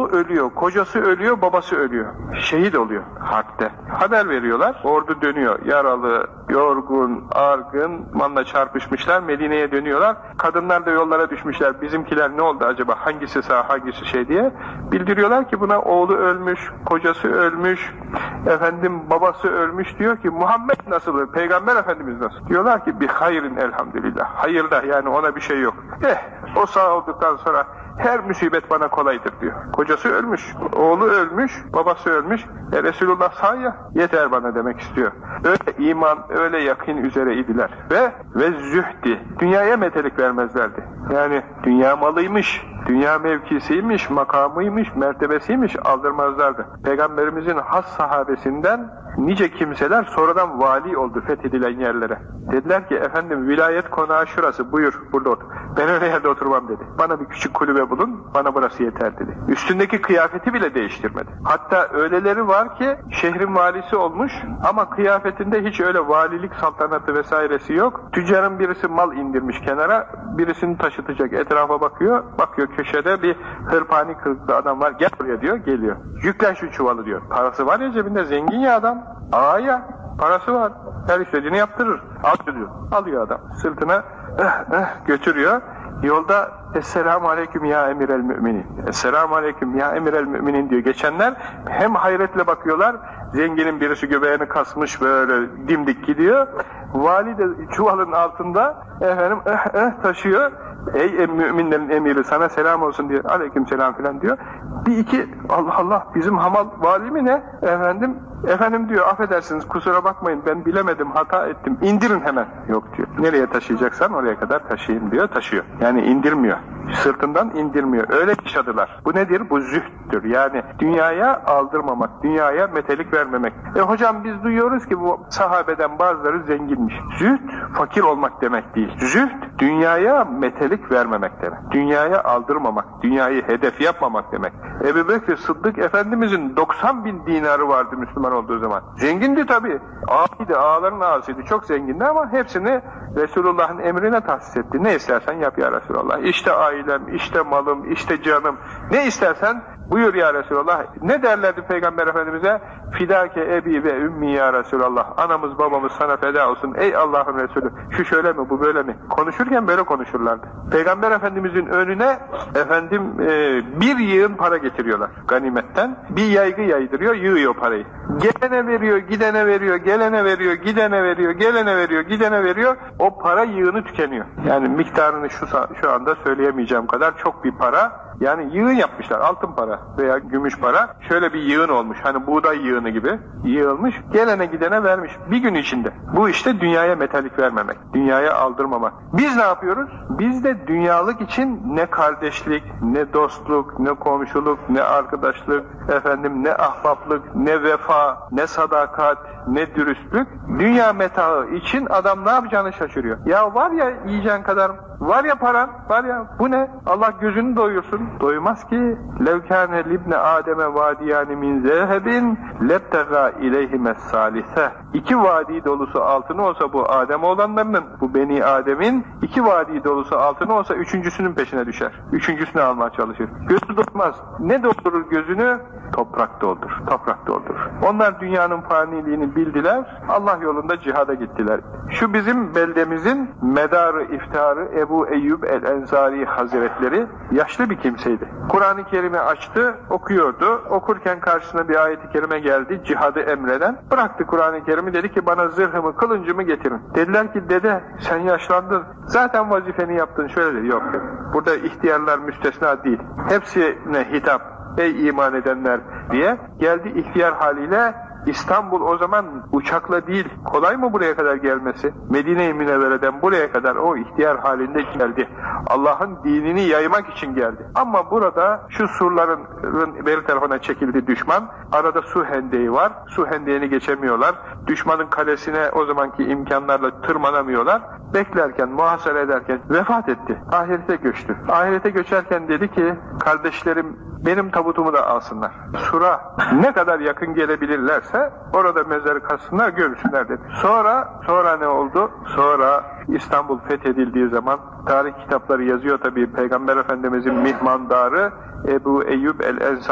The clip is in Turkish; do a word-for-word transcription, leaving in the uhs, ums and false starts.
oğlu ölüyor, kocası ölüyor, babası ölüyor. Şehit oluyor harpte. Haber veriyorlar, ordu dönüyor. Yaralı, yorgun, argın, manla çarpışmışlar, Medine'ye dönüyorlar. Kadınlar da yollara düşmüşler. Bizimkiler ne oldu acaba, hangisi sağ, hangisi şey diye. Bildiriyorlar ki buna oğlu ölmüş, kocası ölmüş, efendim babası ölmüş. Diyor ki Muhammed nasıl, Peygamber Efendimiz nasıl? Diyorlar ki bir hayrin elhamdülillah. Hayırda, yani ona bir şey yok. Eh, o sağ olduktan sonra her musibet bana kolaydır diyor. Kocası ölmüş, oğlu ölmüş, babası ölmüş. E Resulullah sağ ya, yeter bana demek istiyor. Öyle iman, öyle yakın üzere idiler. Ve ve zühdi, dünyaya metelik vermezlerdi. Yani dünya malıymış, dünya mevkisiymiş, makamıymış, mertebesiymiş aldırmazlardı. Peygamberimizin has sahabesinden nice kimseler sonradan vali oldu fethedilen yerlere. Dediler ki efendim vilayet konağı şurası, buyur burada otur. Ben öyle yerde oturmam dedi. Bana bir küçük kulübe bulun, bana burası yeter dedi. Üstündeki kıyafeti bile değiştirmedi. Hatta öyleleri var ki şehrin valisi olmuş ama kıyafetinde hiç öyle valilik saltanatı vesairesi yok. Tüccarın birisi mal indirmiş kenara, birisini taşıtacak, etrafa bakıyor. Bakıyor köşede bir hırpani kılıklı adam var, gel buraya diyor, geliyor. Yüklen şu çuvalı diyor. Parası var ya cebinde, zengin ya adam. Ağa ya, parası var. Her istediğini yaptırır. Al diyor. Alıyor adam. Sırtına eh, eh, götürüyor. Yolda Esselamu Aleyküm ya Emirel Müminin. Esselamu Aleyküm ya Emirel Müminin diyor. Geçenler hem hayretle bakıyorlar. Zenginin birisi göbeğini kasmış böyle dimdik gidiyor. Vali de çuvalın altında efendim eh, eh, taşıyor. Ey müminlerin emiri sana selam olsun diyor. Aleyküm selam filan diyor. Bir iki Allah Allah bizim hamal vali mi ne? Efendim efendim diyor affedersiniz kusura bakmayın ben bilemedim hata ettim. İndirin hemen. Yok diyor. Nereye taşıyacaksan oraya kadar taşıyayım diyor. Taşıyor. Yani indirmiyor. Sırtından indirmiyor. Öyle yaşadılar. Bu nedir? Bu zühttür. Yani dünyaya aldırmamak, dünyaya metelik vermemek. E hocam biz duyuyoruz ki bu sahabeden bazıları zenginmiş. Zühd fakir olmak demek değil. Zühd dünyaya metelik vermemek demek. Dünyaya aldırmamak, dünyayı hedef yapmamak demek. Ebu Bekir Sıddık Efendimizin doksan bin dinarı vardı Müslüman olduğu zaman. Zengindi tabii. Ağaydı, ağaların ağasıydı. Çok zengindi ama hepsini Resulullah'ın emrine tahsis etti. Ne istersen yap ya Resulallah. İşte ailem, işte malım, işte canım. Ne istersen buyur ya Resulallah. Ne derlerdi Peygamber Efendimiz'e? Fidâke ebi ve ümmi ya Resulallah. Anamız babamız sana feda olsun. Ey Allah'ın Resulü. Şu şöyle mi, bu böyle mi? Konuşurken böyle konuşurlardı. Peygamber Efendimiz'in önüne efendim e, bir yığın para getiriyorlar ganimetten. Bir yaygı yaydırıyor, yığıyor parayı. Gelene veriyor, gidene veriyor, gelene veriyor, gidene veriyor, gelene veriyor, gidene veriyor. O para yığını tükeniyor. Yani miktarını şu, şu anda söyleyemeyeceğim kadar çok bir para. Yani yığın yapmışlar, altın para veya gümüş para. Şöyle bir yığın olmuş, hani buğday yığını gibi yığılmış, gelene gidene vermiş bir gün içinde. Bu işte dünyaya metalik vermemek, dünyaya aldırmamak. Biz ne yapıyoruz? Biz de dünyalık için ne kardeşlik, ne dostluk, ne komşuluk, ne arkadaşlık, efendim ne ahbaplık, ne vefa, ne sadakat, ne dürüstlük. Dünya metaı için adam ne yapacağını şaşırıyor. Ya var ya yiyeceğin kadar, var ya paran, var ya bu ne? Allah gözünü doyursun. Doymaz ki. Levkâne libne Adem'e vadiyâni min zehebin lebtegâ ileyhimes salise. İki vadi dolusu altın olsa bu Adem oğlanlarının, bu Beni Adem'in iki vadi dolusu altın olsa üçüncüsünün peşine düşer. Üçüncüsünü almaya çalışır. Gözü doymaz. Ne doldurur gözünü? Toprak doldurur. Toprak doldurur. Onlar dünyanın faniliğini bildiler. Allah yolunda cihada gittiler. Şu bizim beldemizin medarı iftiharı Ebu Eyyub el-Ensari Hazretleri yaşlı bir kimseydi. Kur'an-ı Kerim'i açtı, okuyordu. Okurken karşısına bir ayet-i kerime geldi, cihadı emreden. Bıraktı Kur'an-ı Kerim'i, dedi ki bana zırhımı, kılıncımı getirin. Dediler ki dede sen yaşlandın, zaten vazifeni yaptın. Şöyle dedi, yok. Burada ihtiyarlar müstesna değil. Hepsine hitap. Ey iman edenler diye geldi ihtiyar haliyle. İstanbul o zaman uçakla değil, kolay mı buraya kadar gelmesi? Medine-i Münevvere'den buraya kadar o ihtiyar halinde geldi. Allah'ın dinini yaymak için geldi. Ama burada şu surların beri tarafına çekildi düşman. Arada su hendeği var. Su hendeğini geçemiyorlar. Düşmanın kalesine o zamanki imkanlarla tırmanamıyorlar. Beklerken, muhasara ederken vefat etti. Ahirete göçtü. Ahirete göçerken dedi ki, kardeşlerim benim tabutumu da alsınlar. Sura ne kadar yakın gelebilirlerse orada mezarı kazsınlar, görürsünler dedi. Sonra, sonra ne oldu? Sonra İstanbul fethedildiği zaman tarih kitapları yazıyor tabii, Peygamber Efendimizin mihmandarı Ebu Eyyub el-Ensari